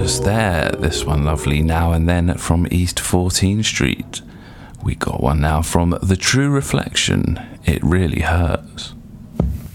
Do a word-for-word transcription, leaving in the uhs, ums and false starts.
us there. This one lovely Now and Then from East fourteenth Street. We got one now from The True Reflection, It Really Hurts.